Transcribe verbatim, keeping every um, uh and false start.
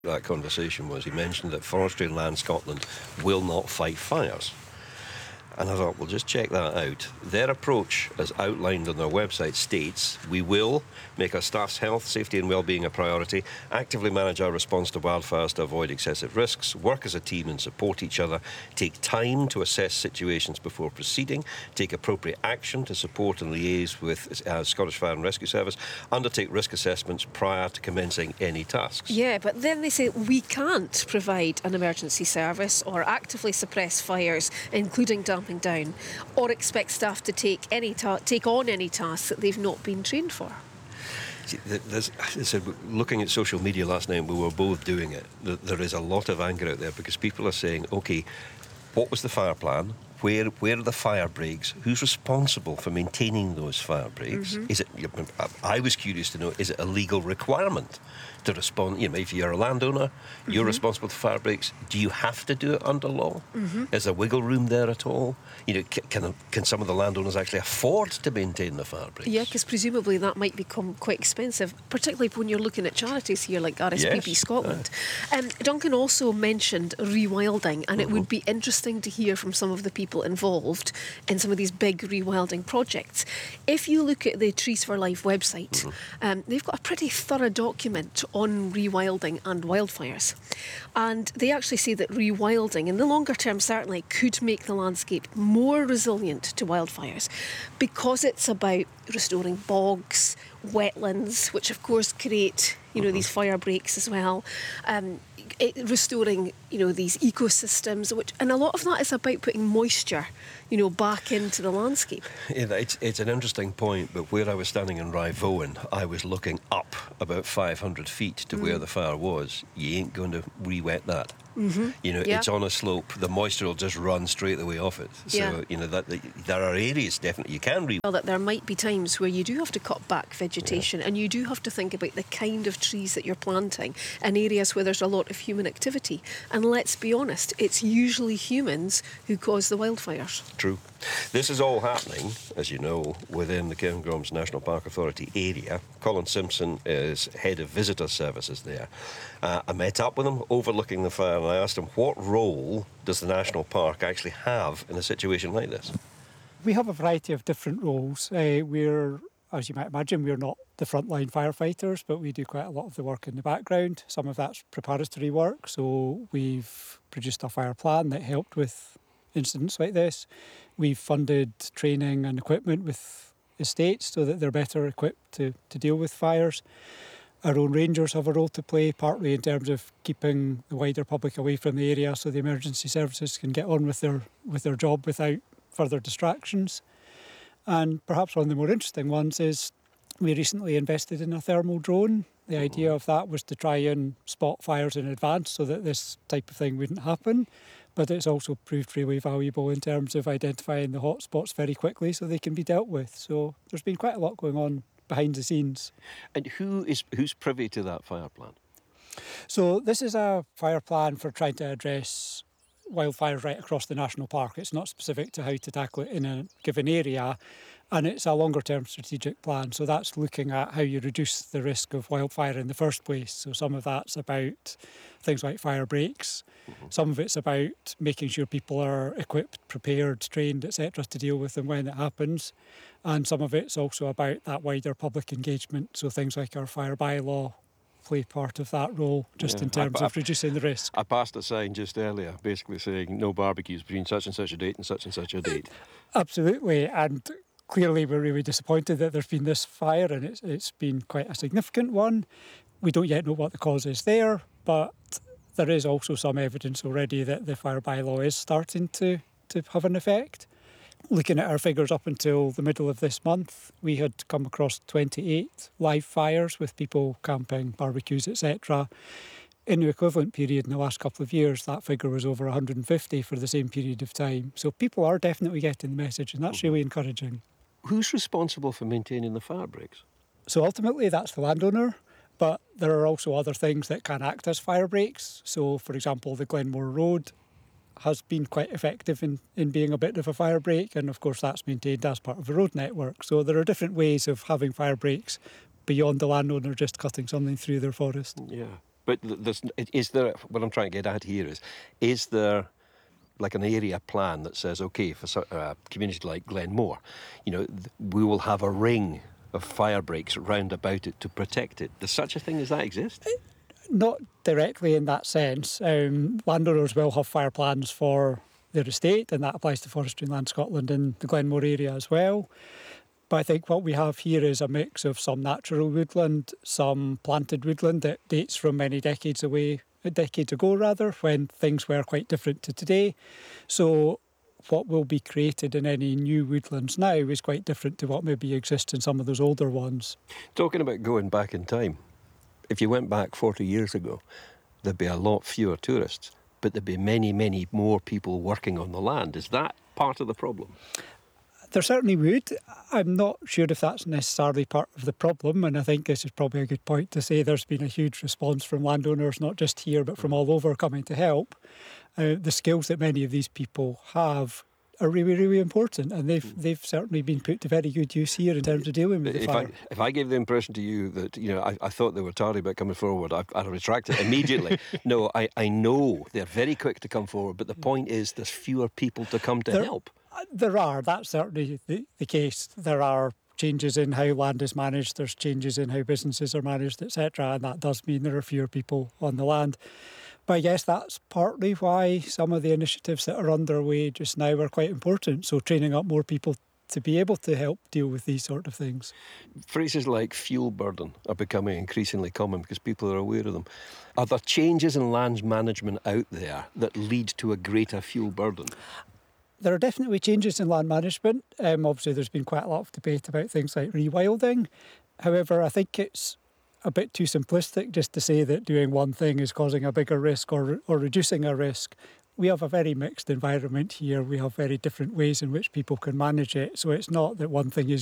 That conversation was he mentioned that Forestry and Land Scotland will not fight fires. And I thought, well, just check that out. Their approach, as outlined on their website, states, we will make our staff's health, safety and well-being a priority, actively manage our response to wildfires to avoid excessive risks, work as a team and support each other, take time to assess situations before proceeding, take appropriate action to support and liaise with uh, Scottish Fire and Rescue Service, undertake risk assessments prior to commencing any tasks. Yeah, but then they say we can't provide an emergency service or actively suppress fires, including damping down, or expect staff to take any ta- take on any tasks that they've not been trained for. See, there's, I said, looking at social media last night, we were both doing it. There is a lot of anger out there because people are saying, OK, what was the fire plan? Where where are the fire breaks? Who's responsible for maintaining those fire breaks? Mm-hmm. Is it? I was curious to know, is it a legal requirement to respond? You know, if you're a landowner, mm-hmm. you're responsible for fire breaks. Do you have to do it under law? Mm-hmm. Is there wiggle room there at all? You know, can can some of the landowners actually afford to maintain the fire breaks? Yeah, because presumably that might become quite expensive, particularly when you're looking at charities here like R S P B yes. Scotland. Uh. Um, Duncan also mentioned rewilding, and mm-hmm. it would be interesting to hear from some of the people involved in some of these big rewilding projects. If you look at the Trees for Life website, mm-hmm. um, they've got a pretty thorough document on rewilding and wildfires. And they actually say that rewilding, in the longer term certainly, could make the landscape more resilient to wildfires because it's about restoring bogs, wetlands, which of course create, you know, mm-hmm. these fire breaks as well. Um, It, restoring, you know, these ecosystems, which, and a lot of that is about putting moisture, you know, back into the landscape. Yeah, it's, it's an interesting point, but where I was standing in Rivowan, I was looking up about five hundred feet to mm. where the fire was. You ain't going to re-wet that. Mm-hmm. You know, yeah. it's on a slope. The moisture will just run straight away off it. So, yeah. you know, that, that there are areas definitely you can re. Well, that there might be times where you do have to cut back vegetation, yeah. and you do have to think about the kind of trees that you're planting in areas where there's a lot of human activity. And let's be honest, it's usually humans who cause the wildfires. True. This is all happening, as you know, within the Cairngorms National Park Authority area. Colin Simpson is head of visitor services there. Uh, I met up with him overlooking the fire, and I asked him, what role does the national park actually have in a situation like this? We have a variety of different roles. Uh, we're, as you might imagine, we're not the frontline firefighters, but we do quite a lot of the work in the background. Some of that's preparatory work, so we've produced a fire plan that helped with incidents like this. We've funded training and equipment with estates so that they're better equipped to, to deal with fires. Our own rangers have a role to play, partly in terms of keeping the wider public away from the area so the emergency services can get on with their with their job without further distractions. And perhaps one of the more interesting ones is we recently invested in a thermal drone. The idea of that was to try and spot fires in advance so that this type of thing wouldn't happen. But it's also proved really valuable in terms of identifying the hotspots very quickly so they can be dealt with. So there's been quite a lot going on behind the scenes. And who is who's privy to that fire plan? So this is a fire plan for trying to address wildfires right across the national park. It's not specific to how to tackle it in a given area, and it's a longer term strategic plan. So that's looking at how you reduce the risk of wildfire in the first place. So some of that's about things like fire breaks. Mm-hmm. Some of it's about making sure people are equipped, prepared, trained, et cetera to deal with them when it happens. And some of it's also about that wider public engagement. So things like our fire bylaw play part of that role, just yeah. in terms I, of I, reducing the risk. I passed a sign just earlier basically saying no barbecues between such and such a date and such and such a date. Absolutely, and clearly we're really disappointed that there's been this fire, and it's, it's been quite a significant one. We don't yet know what the cause is there, but there is also some evidence already that the fire bylaw is starting to, to have an effect. Looking at our figures up until the middle of this month, we had come across twenty-eight live fires with people camping, barbecues, et cetera. In the equivalent period in the last couple of years, that figure was over one hundred fifty for the same period of time. So people are definitely getting the message, and that's mm-hmm. really encouraging. Who's responsible for maintaining the fire breaks? So ultimately, that's the landowner, but there are also other things that can act as fire breaks. So, for example, the Glenmore Road has been quite effective in, in being a bit of a fire break, and of course that's maintained as part of the road network. So there are different ways of having fire breaks beyond the landowner just cutting something through their forest. Yeah. But there's, is there, what I'm trying to get at here is, is there like an area plan that says, OK, for a community like Glenmore, you know, we will have a ring of fire breaks round about it to protect it? Does such a thing as that exist? Not directly in that sense. Um, landowners will have fire plans for their estate, and that applies to Forestry and Land Scotland in the Glenmore area as well. But I think what we have here is a mix of some natural woodland, some planted woodland that dates from many decades away, decades ago rather, when things were quite different to today. So what will be created in any new woodlands now is quite different to what maybe exists in some of those older ones. Talking about going back in time, if you went back forty years ago, there'd be a lot fewer tourists, but there'd be many, many more people working on the land. Is that part of the problem? There certainly would. I'm not sure if that's necessarily part of the problem, and I think this is probably a good point to say there's been a huge response from landowners, not just here, but from all over, coming to help. Uh, the skills that many of these people have are really, really important, and they've they've certainly been put to very good use here in terms of dealing with the if fire. I, if I gave the impression to you that, you know, I, I thought they were tardy about coming forward, I, I'd retract it immediately. No, I, I know they're very quick to come forward, but the point is there's fewer people to come to there, help. There are. That's certainly the, the case. There are changes in how land is managed, there's changes in how businesses are managed, et cetera, and that does mean there are fewer people on the land. But I guess that's partly why some of the initiatives that are underway just now are quite important. So training up more people to be able to help deal with these sort of things. Phrases like fuel burden are becoming increasingly common because people are aware of them. Are there changes in land management out there that lead to a greater fuel burden? There are definitely changes in land management. Um, obviously, there's been quite a lot of debate about things like rewilding. However, I think it's a bit too simplistic just to say that doing one thing is causing a bigger risk or or reducing a risk. We have a very mixed environment here. We have very different ways in which people can manage it. So it's not that one thing is